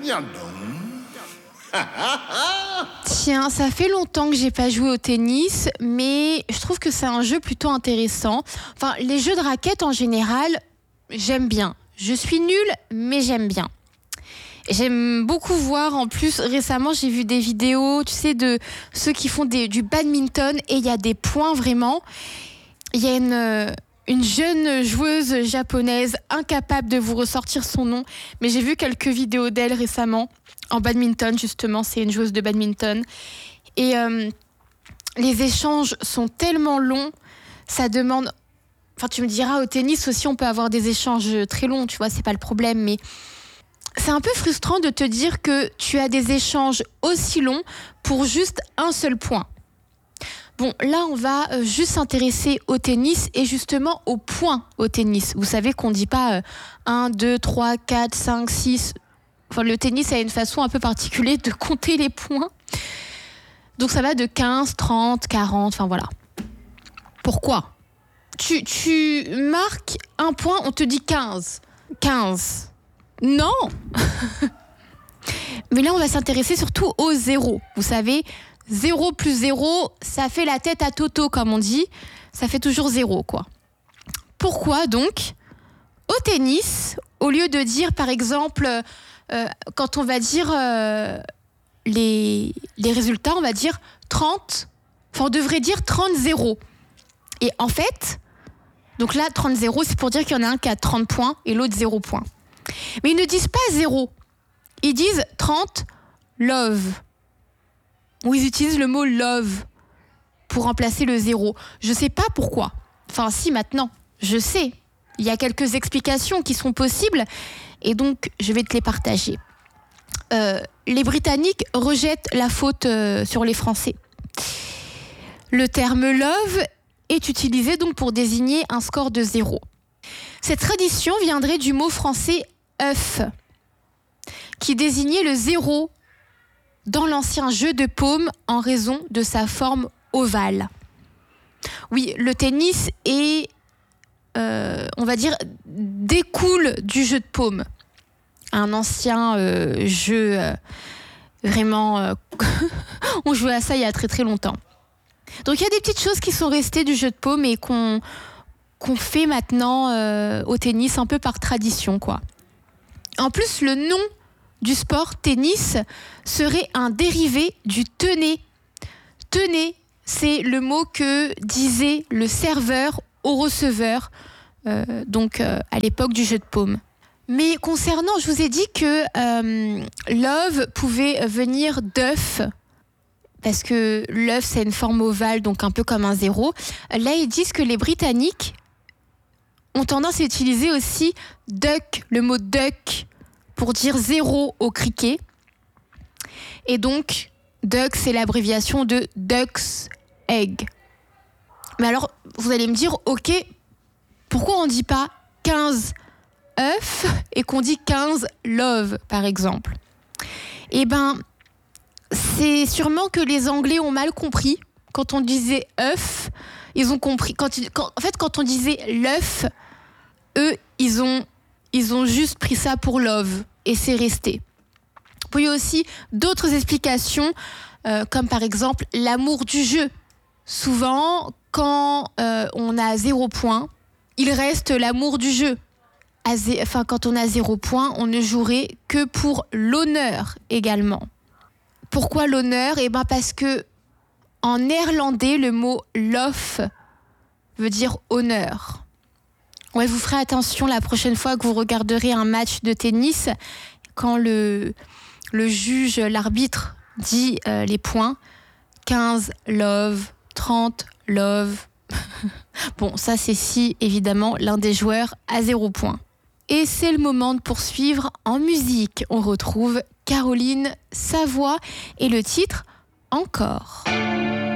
Bien donc. Tiens, ça fait longtemps que j'ai pas joué au tennis, mais je trouve que c'est un jeu plutôt intéressant. Enfin, les jeux de raquettes en général, j'aime bien. Je suis nulle, mais j'aime bien. J'aime beaucoup voir, en plus, récemment, j'ai vu des vidéos, tu sais, de ceux qui font du badminton, et il y a des points vraiment. Il y a une jeune joueuse japonaise incapable de vous ressortir son nom, mais j'ai vu quelques vidéos d'elle récemment, en badminton justement, c'est une joueuse de badminton. Et les échanges sont tellement longs, ça demande... Enfin, tu me diras, au tennis aussi, on peut avoir des échanges très longs, tu vois, c'est pas le problème, mais... C'est un peu frustrant de te dire que tu as des échanges aussi longs pour juste un seul point. Bon, là, on va juste s'intéresser au tennis et justement aux points au tennis. Vous savez qu'on ne dit pas 1, 2, 3, 4, 5, 6. Enfin, le tennis a une façon un peu particulière de compter les points. Donc, ça va de 15, 30, 40, enfin voilà. Pourquoi ? Tu marques un point, on te dit 15. 15. Non. Mais là, on va s'intéresser surtout au zéro. Vous savez, 0 plus 0, ça fait la tête à Toto, comme on dit. Ça fait toujours 0, quoi. Pourquoi, donc, au tennis, au lieu de dire, par exemple, quand on va dire les résultats, on va dire 30, enfin, on devrait dire 30-0. Et en fait, donc là, 30-0, c'est pour dire qu'il y en a un qui a 30 points et l'autre 0 points. Mais ils ne disent pas 0. Ils disent 30 love. Ou ils utilisent le mot love pour remplacer le 0. Je ne sais pas pourquoi. Enfin, si, maintenant, je sais. Il y a quelques explications qui sont possibles et donc je vais te les partager. Les Britanniques rejettent la faute sur les Français. Le terme love est utilisé donc pour désigner un score de 0. Cette tradition viendrait du mot français œuf, qui désignait le 0 dans l'ancien jeu de paume en raison de sa forme ovale. Oui, le tennis est, on va dire, découle du jeu de paume. Un ancien jeu vraiment... on jouait à ça il y a très très longtemps. Donc il y a des petites choses qui sont restées du jeu de paume et qu'on fait maintenant au tennis un peu par tradition, quoi. En plus, le nom du sport tennis serait un dérivé du tenez. Tenez, c'est le mot que disait le serveur au receveur, à l'époque du jeu de paume. Mais concernant, je vous ai dit que love pouvait venir d'œuf, parce que l'œuf, c'est une forme ovale, donc un peu comme un 0. Là, ils disent que les Britanniques ont tendance à utiliser aussi duck, le mot duck, pour dire 0 au cricket. Et donc, duck, c'est l'abréviation de duck's egg. Mais alors, vous allez me dire, ok, pourquoi on ne dit pas 15 œufs et qu'on dit 15 love, par exemple ? Eh ben, c'est sûrement que les Anglais ont mal compris. Quand on disait œuf, ils ont compris. Quand on disait l'œuf, eux, ils ont juste pris ça pour love et c'est resté. Puis il y a aussi d'autres explications, comme par exemple l'amour du jeu. Souvent, quand on a 0 point, il reste l'amour du jeu. Quand on a 0 point, on ne jouerait que pour l'honneur également. Pourquoi l'honneur ? Eh ben parce que en néerlandais, le mot lof veut dire honneur. Ouais, vous ferez attention la prochaine fois que vous regarderez un match de tennis, quand le juge, l'arbitre dit les points, 15 love, 30 love. Bon, ça c'est si évidemment l'un des joueurs a 0 point. Et c'est le moment de poursuivre en musique. On retrouve Caroline Savoie et le titre « Encore ».